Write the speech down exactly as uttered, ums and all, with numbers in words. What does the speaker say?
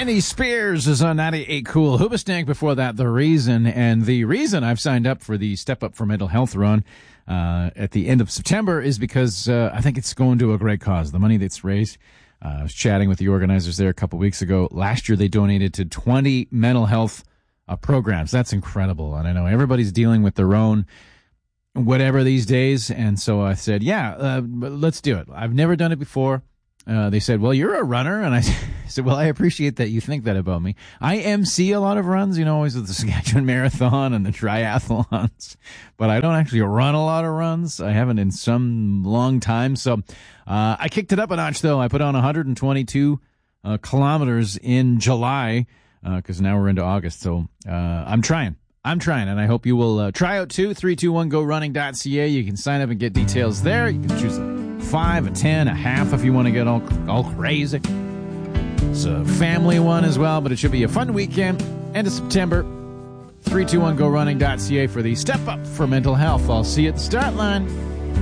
Britney Spears is on ninety-eight Cool. Hoobastank before that, The Reason. And the reason I've signed up for the Step Up for Mental Health run uh, at the end of September is because uh, I think it's going to a great cause. The money that's raised, uh, I was chatting with the organizers there a couple weeks ago. Last year they donated to twenty mental health uh, programs. That's incredible. And I know everybody's dealing with their own whatever these days. And so I said, yeah, uh, let's do it. I've never done it before. Uh, they said, well, you're a runner. And I said, well, I appreciate that you think that about me. I M C a lot of runs, you know, always with the Saskatchewan Marathon and the triathlons, but I don't actually run a lot of runs. I haven't in some long time. So uh, I kicked it up a notch, though. I put on one hundred twenty-two uh, kilometers in July because uh, now we're into August. So uh, I'm trying. I'm trying, and I hope you will uh, try out too. three two one go running dot c a. You can sign up and get details there. You can choose a five, a ten, a half if you want to get all all crazy. It's a family one as well, but it should be a fun weekend. End of September. three two one go running dot c a for the Step Up for Mental Health. I'll see you at the start line.